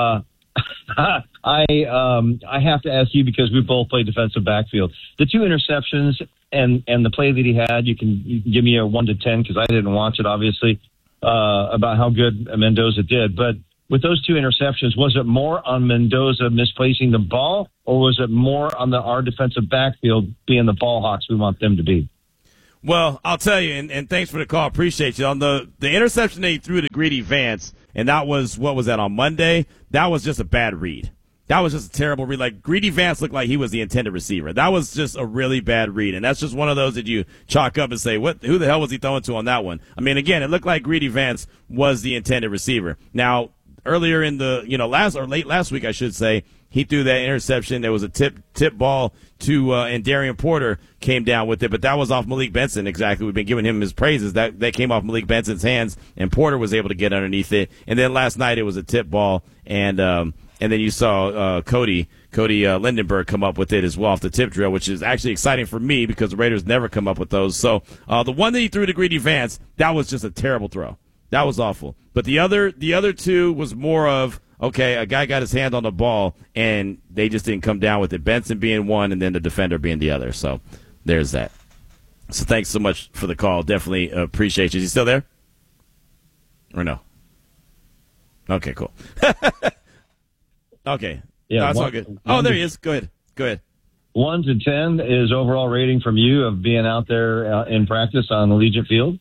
I have to ask you, because we both play defensive backfield. The 2 interceptions and the play that he had, you can give me a 1 to 10 because I didn't watch it, obviously, about how good Mendoza did. But with those 2 interceptions, was it more on Mendoza misplacing the ball, or was it more on our defensive backfield being the ball hawks we want them to be? Well, I'll tell you, and thanks for the call. Appreciate you. On the interception they threw to Greedy Vance, and that was, what was that, on Monday? That was just a bad read. That was just a terrible read. Like, Greedy Vance looked like he was the intended receiver. That was just a really bad read, and that's just one of those that you chalk up and say, who the hell was he throwing to on that one? I mean, again, it looked like Greedy Vance was the intended receiver. Now, earlier in the, late last week, I should say, he threw that interception. There was a tip ball to, and Darian Porter came down with it, but that was off Malik Benson. Exactly. We've been giving him his praises. That came off Malik Benson's hands, and Porter was able to get underneath it. And then last night it was a tip ball, and then you saw Cody Lindenberg come up with it as well off the tip drill, which is actually exciting for me because the Raiders never come up with those. So the one that he threw to Greedy Vance, that was just a terrible throw. That was awful. But the other 2 was more of, okay, a guy got his hand on the ball, and they just didn't come down with it. Benson being one, and then the defender being the other. So there's that. So thanks so much for the call. Definitely appreciate you. Is he still there? Or no? Okay, cool. Okay. Yeah, no, that's all good. There he is. Go ahead. 1 to 10 is overall rating from you of being out there in practice on Allegiant Field?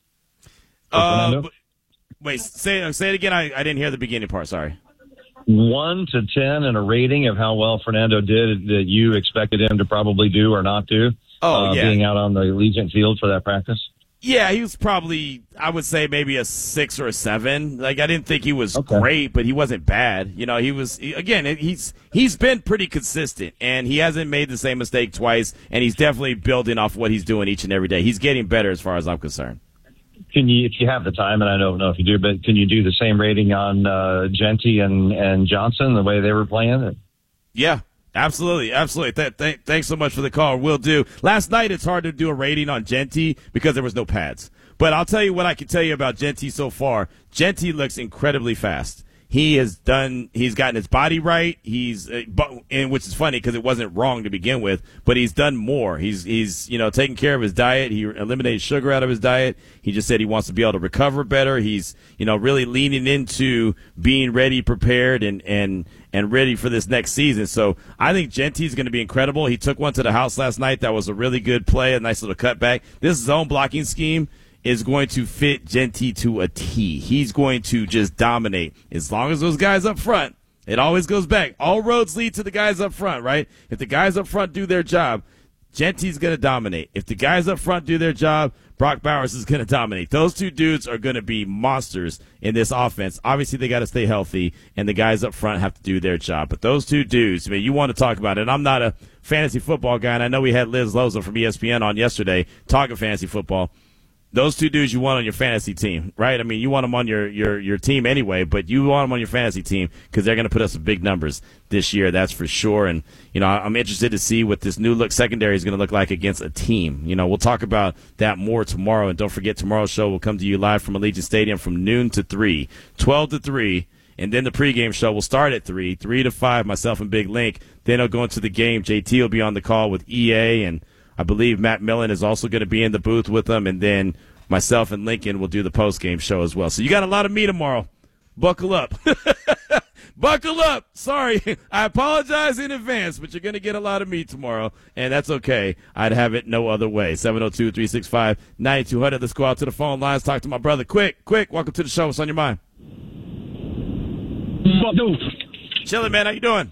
Wait, say it again. I didn't hear the beginning part. Sorry. 1 to 10 and a rating of how well Fernando did that you expected him to probably do or not do. Being out on the Allegiant Field for that practice. Yeah, he was probably, I would say, maybe a 6 or a 7. Like, I didn't think he was great, but he wasn't bad. He's been pretty consistent, and he hasn't made the same mistake twice, and he's definitely building off what he's doing each and every day. He's getting better as far as I'm concerned. Can you, if you have the time, and I don't know if you do, but can you do the same rating on Genty and Johnson, the way they were playing? Yeah. Absolutely. Thanks so much for the call. Will do. Last night, it's hard to do a rating on Genty because there was no pads. But I'll tell you what I can tell you about Genty so far. Genty looks incredibly fast. He's gotten his body right. And which is funny because it wasn't wrong to begin with, but he's done more. He's taking care of his diet. He eliminated sugar out of his diet. He just said he wants to be able to recover better. He's, really leaning into being ready, prepared, and ready for this next season. So I think Genty's going to be incredible. He took one to the house last night. That was a really good play, a nice little cutback. This zone blocking scheme is going to fit Genty to a T. He's going to just dominate. As long as those guys up front, it always goes back. All roads lead to the guys up front, right? If the guys up front do their job, Genty's going to dominate. If the guys up front do their job, Brock Bowers is going to dominate. Those two dudes are going to be monsters in this offense. Obviously, they got to stay healthy, and the guys up front have to do their job. But those two dudes, I mean, you want to talk about it. And I'm not a fantasy football guy, and I know we had Liz Loza from ESPN on yesterday talking fantasy football. Those two dudes you want on your fantasy team, right? I mean, you want them on your team anyway, but you want them on your fantasy team because they're going to put up some big numbers this year, that's for sure. And, you know, I'm interested to see what this new look secondary is going to look like against a team. You know, we'll talk about that more tomorrow. And don't forget, tomorrow's show will come to you live from Allegiant Stadium from noon to 3, 12 to 3. And then the pregame show will start at 3 to 5, myself and Big Link. Then I'll go into the game. JT will be on the call with EA, and I believe Matt Millen is also going to be in the booth with them, and then myself and Lincoln will do the post-game show as well. So you got a lot of me tomorrow. Buckle up. Buckle up. Sorry. I apologize in advance, but you're going to get a lot of me tomorrow, and that's okay. I'd have it no other way. 702-365-9200. Let's go out to the phone lines, talk to my brother. Quick. Welcome to the show. What's on your mind? Chilling, man. How you doing?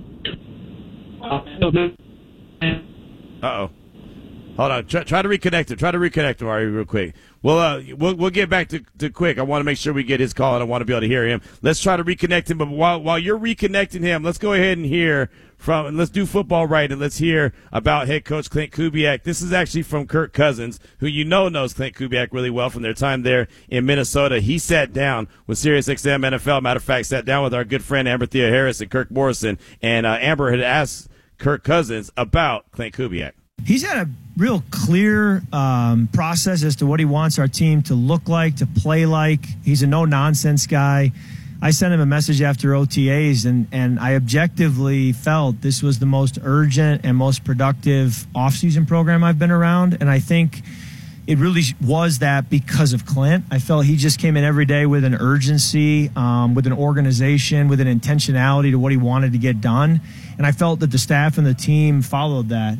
Uh-oh. Hold on. Try to reconnect him. Ari, real quick. We'll get back to Quick. I want to make sure we get his call, and I want to be able to hear him. Let's try to reconnect him. But while you're reconnecting him, let's go ahead and hear and let's do football right, and let's hear about head coach Clint Kubiak. This is actually from Kirk Cousins, who knows Clint Kubiak really well from their time there in Minnesota. He sat down with SiriusXM NFL. Matter of fact, sat down with our good friend Amber Thea Harris and Kirk Morrison, and Amber had asked Kirk Cousins about Clint Kubiak. He's had a real clear process as to what he wants our team to look like, to play like. He's a no-nonsense guy. I sent him a message after OTAs, and I objectively felt this was the most urgent and most productive offseason program I've been around, and I think it really was that because of Clint. I felt he just came in every day with an urgency, with an organization, with an intentionality to what he wanted to get done. And I felt that the staff and the team followed that.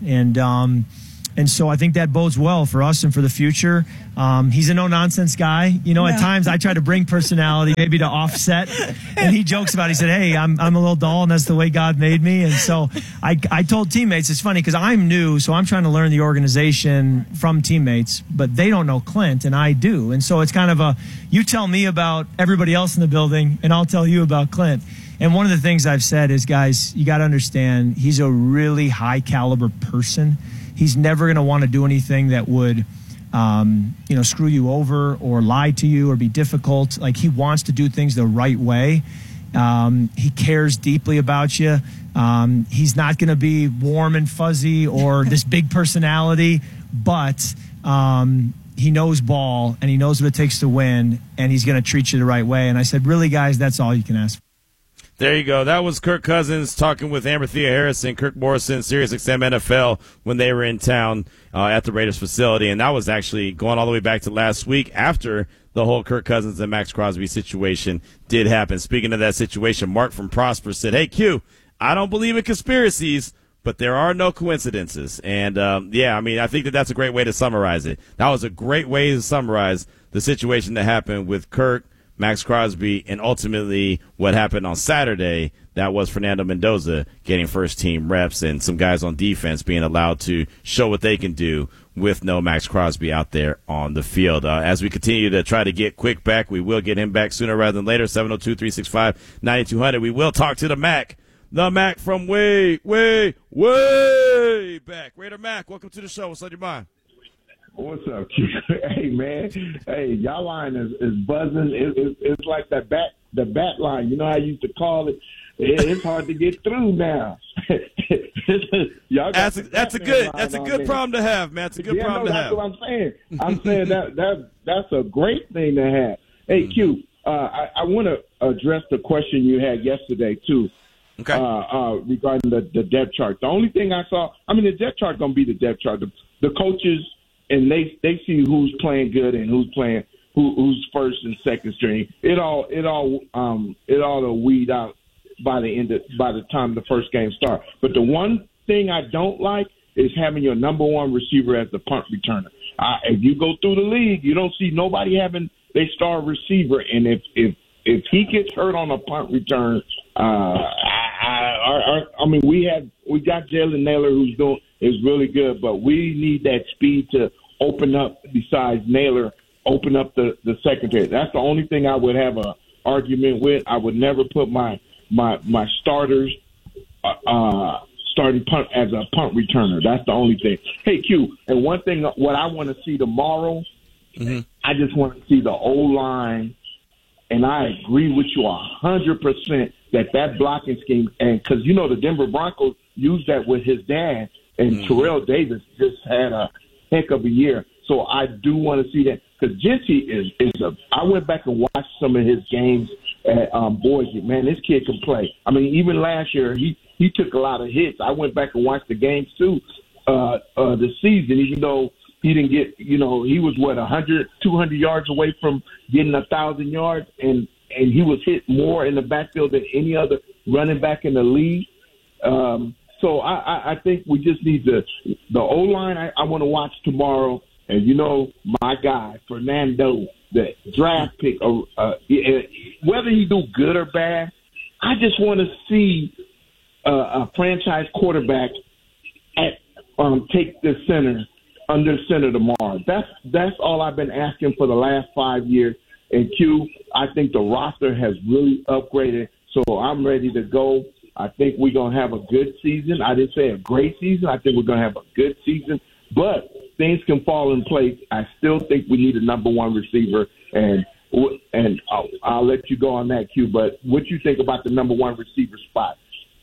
And so I think that bodes well for us and for the future. He's a no-nonsense guy. You know, at times I try to bring personality maybe to offset. And he jokes about it. He said, hey, I'm a little dull, and that's the way God made me. And so I told teammates, it's funny because I'm new, so I'm trying to learn the organization from teammates, but they don't know Clint, and I do. And so it's kind of you tell me about everybody else in the building, and I'll tell you about Clint. And one of the things I've said is, guys, you got to understand he's a really high-caliber person. He's never going to want to do anything that would, screw you over or lie to you or be difficult. Like, he wants to do things the right way. He cares deeply about you. He's not going to be warm and fuzzy or this big personality, but he knows ball and he knows what it takes to win, and he's going to treat you the right way. And I said, really, guys, that's all you can ask for. There you go. That was Kirk Cousins talking with Amber Thea Harris and Kirk Morrison, SiriusXM NFL, when they were in town at the Raiders facility. And that was actually going all the way back to last week after the whole Kirk Cousins and Max Crosby situation did happen. Speaking of that situation, Mark from Prosper said, hey, Q, I don't believe in conspiracies, but there are no coincidences. And, I think that's a great way to summarize it. That was a great way to summarize the situation that happened with Kirk, Max Crosby, and ultimately what happened on Saturday, that was Fernando Mendoza getting first-team reps and some guys on defense being allowed to show what they can do with no Max Crosby out there on the field. As we continue to try to get Quick back, we will get him back sooner rather than later, 702-365-9200. We will talk to the Mac from way back. Raider Mac, welcome to the show. What's on your mind? What's up, Q? Hey, man. Hey, y'all line is buzzing. It's like the bat line. You know how I used to call it? It's hard to get through now. That's a good problem to have, man. It's a good problem to have. That's what I'm saying. I'm saying that's a great thing to have. Hey, Q, I want to address the question you had yesterday, too. Okay. Regarding the depth chart. The only thing I saw, the depth chart going to be the depth chart. The coaches, and they see who's playing good and who's playing who's first and second string. It all will weed out by the time the first game starts. But the one thing I don't like is having your number one receiver as the punt returner. If you go through the league, you don't see nobody having their star receiver, and if he gets hurt on a punt return, we got Jalen Naylor who's is really good, but we need that speed to open up, besides Naylor, open up the secondary. That's the only thing I would have a argument with. I would never put my starters starting punt as a punt returner. That's the only thing. Hey, Q, and one thing, what I want to see tomorrow, I just want to see the O-line, and I agree with you 100% that blocking scheme, and because, the Denver Broncos used that with his dad, and Terrell Davis just had a heck of a year. So I do want to see that, because Jeanty I went back and watched some of his games at Boise. Man, this kid can play. I mean, even last year, he took a lot of hits. I went back and watched the games too this season, even though he didn't get, he was 100, 200 yards away from getting 1,000 yards, and he was hit more in the backfield than any other running back in the league. So I think we just need the O-line. I want to watch tomorrow. And, my guy, Fernando, the draft pick, whether he do good or bad, I just want to see a franchise quarterback take the center, under center tomorrow. That's all I've been asking for the last 5 years. And, Q, I think the roster has really upgraded, so I'm ready to go. I think we're going to have a good season. I didn't say a great season. I think we're going to have a good season. But things can fall in place. I still think we need a number one receiver, and I'll let you go on that, Q. But what you think about the number one receiver spot?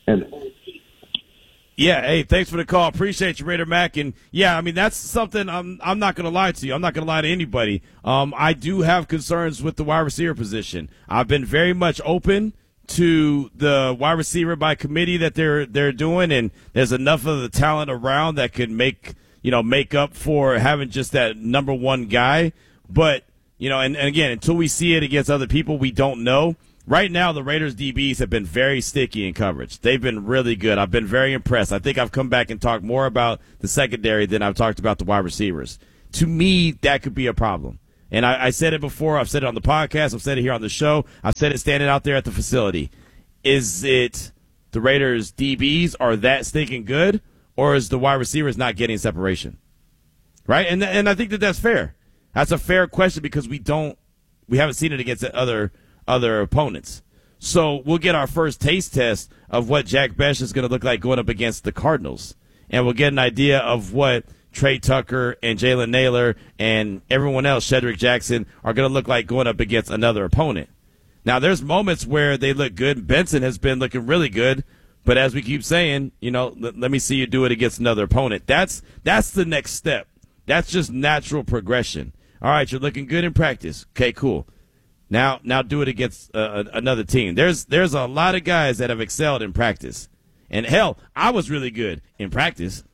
Yeah, hey, thanks for the call. Appreciate you, Raider Mac. And, yeah, I mean, that's something I'm not going to lie to you. I'm not going to lie to anybody. I do have concerns with the wide receiver position. I've been very much open to the wide receiver by committee that they're doing, and there's enough of the talent around that could make up for having just that number one guy. But, and again, until we see it against other people, we don't know. Right now, the Raiders DBs have been very sticky in coverage. They've been really good. I've been very impressed. I think I've come back and talked more about the secondary than I've talked about the wide receivers. To me, that could be a problem. And I said it before. I've said it on the podcast. I've said it here on the show. I've said it standing out there at the facility. Is it the Raiders DBs are that stinking good, or is the wide receivers not getting separation? Right? And I think that's fair. That's a fair question, because we haven't seen it against other opponents. So we'll get our first taste test of what Jack Bech is going to look like going up against the Cardinals. And we'll get an idea of what Trey Tucker and Jalen Naylor and everyone else, Shedrick Jackson, are going to look like going up against another opponent. Now, there's moments where they look good. Benson has been looking really good. But as we keep saying, let me see you do it against another opponent. That's the next step. That's just natural progression. All right, you're looking good in practice. Okay, cool. Now do it against another team. There's a lot of guys that have excelled in practice. And hell, I was really good in practice.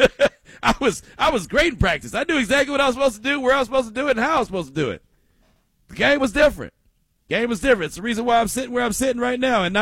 I was great in practice. I knew exactly what I was supposed to do, where I was supposed to do it, and how I was supposed to do it. The game was different. It's the reason why I'm sitting where I'm sitting right now, and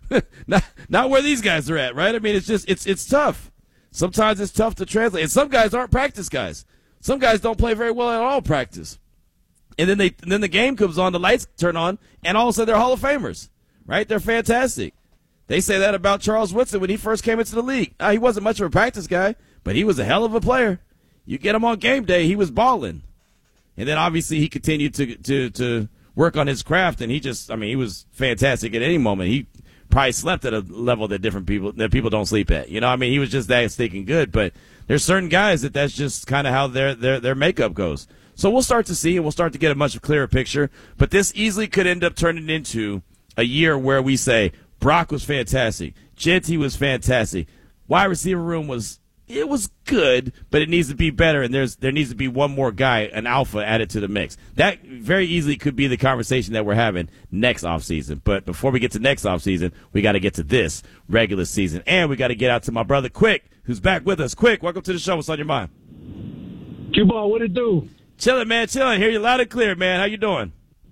not where these guys are at, right? I mean, it's tough. Sometimes it's tough to translate. And some guys aren't practice guys. Some guys don't play very well at all practice. And then the game comes on, the lights turn on, and all of a sudden they're Hall of Famers, right? They're fantastic. They say that about Charles Woodson when he first came into the league. He wasn't much of a practice guy, but he was a hell of a player. You get him on game day, he was balling. And then obviously he continued to work on his craft, and he was fantastic at any moment. He probably slept at a level that people don't sleep at. He was just that stinking good. But there's certain guys that's just kind of how their makeup goes. So we'll start to see, and we'll start to get a much clearer picture. But this easily could end up turning into a year where we say Brock was fantastic, Jeanty was fantastic, wide receiver room was good, but it needs to be better, and there needs to be one more guy, an alpha, added to the mix. That very easily could be the conversation that we're having next offseason. But before we get to next offseason, we got to get to this regular season, and we got to get out to my brother Quick, who's back with us. Quick, welcome to the show. What's on your mind? Q-Ball, what it do? Chilling, man, chilling. Hear you loud and clear, man. How you doing?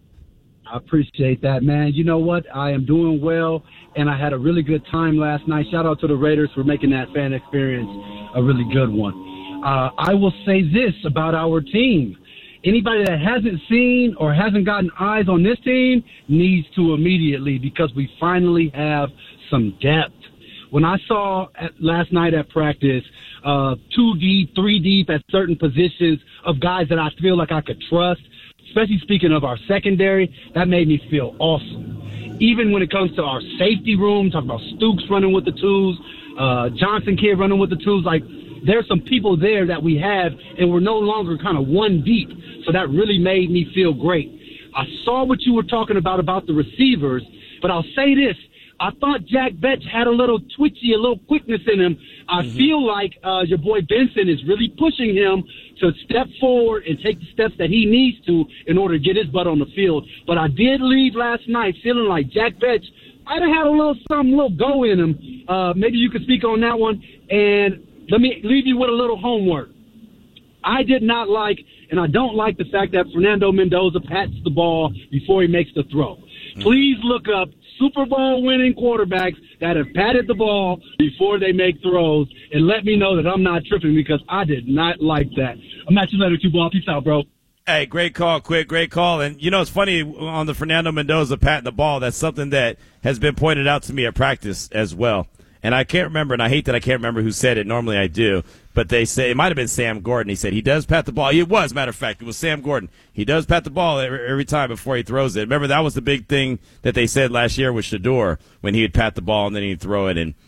I appreciate that, man. You know what? I am doing well, and I had a really good time last night. Shout out to the Raiders for making that fan experience a really good one. I will say this about our team. Anybody that hasn't seen or hasn't gotten eyes on this team needs to immediately, because we finally have some depth. When I saw last night at practice 2 deep, 3 deep at certain positions of guys that I feel like I could trust, especially speaking of our secondary, that made me feel awesome. Even when it comes to our safety room, talking about Stooks running with the twos, Johnson kid running with the twos, like there's some people there that we have, and we're no longer kind of one deep. So that really made me feel great. I saw what you were talking about the receivers, but I'll say this. I thought Jack Betts had a little twitchy, a little quickness in him. I feel like your boy Benson is really pushing him to step forward and take the steps that he needs to in order to get his butt on the field. But I did leave last night feeling like Jack Betts might have had a little go in him. Maybe you could speak on that one. And let me leave you with a little homework. I did not like, and I don't like the fact that Fernando Mendoza pats the ball before he makes the throw. Please look up Super Bowl winning quarterbacks that have patted the ball before they make throws and let me know that I'm not tripping, because I did not like that. I'm at you later, Q-Ball. Peace out, bro. Hey, great call, Quick. Great call. And, you know, it's funny on the Fernando Mendoza patting the ball. That's something that has been pointed out to me at practice as well. And I can't remember, and I hate that I can't remember who said it. Normally I do. But they say, it might have been Sam Gordon. He said he does pat the ball. It was, matter of fact, it was Sam Gordon. He does pat the ball every time before he throws it. Remember, that was the big thing that they said last year with Shedeur, when he would pat the ball and then he'd throw it. And,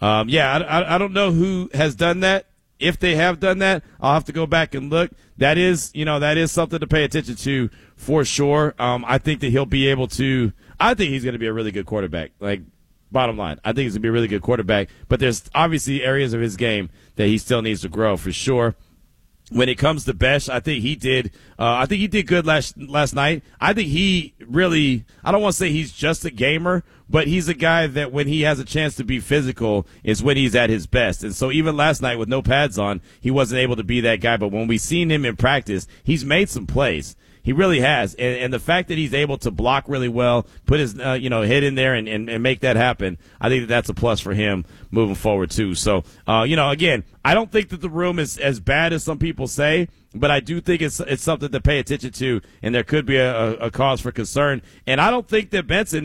I don't know who has done that. If they have done that, I'll have to go back and look. That is something to pay attention to for sure. I think that he'll be able to – I think he's going to be a really good quarterback. Like, bottom line, I think he's going to be a really good quarterback. But there's obviously areas of his game that he still needs to grow for sure. When it comes to Besh, I think he did. I think he did good last night. I think he really. I don't want to say he's just a gamer, but he's a guy that when he has a chance to be physical is when he's at his best. And so even last night with no pads on, he wasn't able to be that guy. But when we seen him in practice, he's made some plays. He really has. And the fact that he's able to block really well, put his head in there and make that happen, I think that's a plus for him moving forward too. So, again, I don't think that the room is as bad as some people say, but I do think it's something to pay attention to, and there could be a cause for concern. And I don't think that Benson